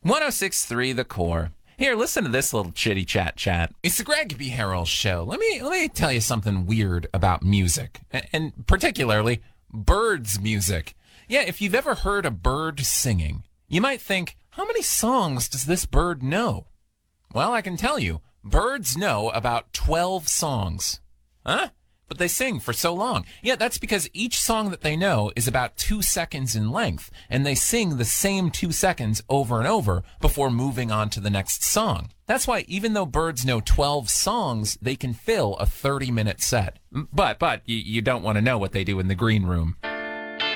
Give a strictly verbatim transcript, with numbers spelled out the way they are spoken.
one oh six point three The Core. Here, listen to this little chitty chat chat. It's the Greg B. Harrell Show. Let me let me tell you something weird about music, and, and particularly birds' music. Yeah, if you've ever heard a bird singing, you might think, how many songs does this bird know? Well, I can tell you, birds know about twelve songs. Huh? But they sing for so long. Yeah, that's because each song that they know is about two seconds in length, and they sing the same two seconds over and over before moving on to the next song. That's why even though birds know twelve songs, they can fill a thirty-minute set. But, but, you, you don't want to know what they do in the green room.